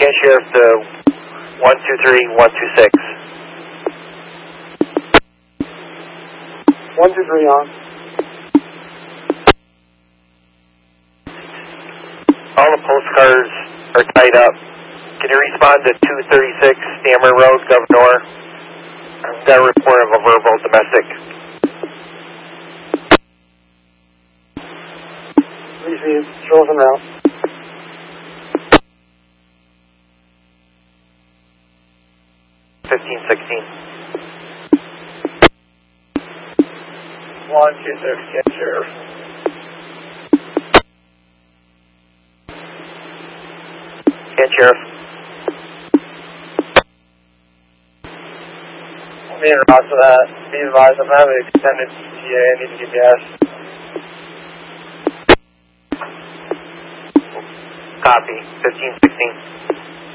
Can Sheriff to 123-126. 123 on. All the postcards are tied up. Can you respond to 236 Stammer Road, Governor? I've got a report of a verbal domestic. Received. Show us around. $1516. 126, Can Sheriff. Can Sheriff. I'm in route for that. Be advised, I'm having an extended ETA. I need to get gas. Copy. 1516.